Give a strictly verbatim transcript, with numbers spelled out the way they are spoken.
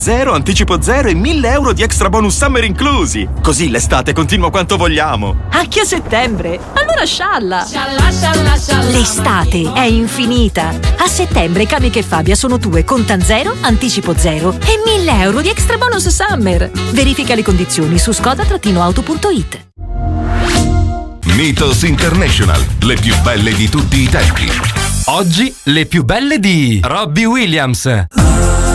Zero, anticipo zero e mille euro di extra bonus summer inclusi. Così l'estate continua quanto vogliamo. Anche a settembre. Allora scialla. Scialla, scialla, scialla. L'estate è infinita. A settembre Camiche e Fabia sono tue contan zero, anticipo zero e mille euro di extra bonus summer. Verifica le condizioni su skoda auto punto it. Mythos International, le più belle di tutti i tempi. Oggi le più belle di Robbie Williams.